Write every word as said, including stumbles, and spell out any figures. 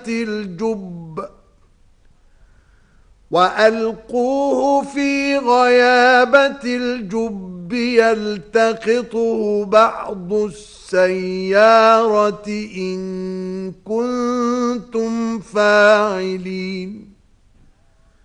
الجب وألقوه في غيابة الجب يلتقطه بعض السيارة إن كنتم فاعلين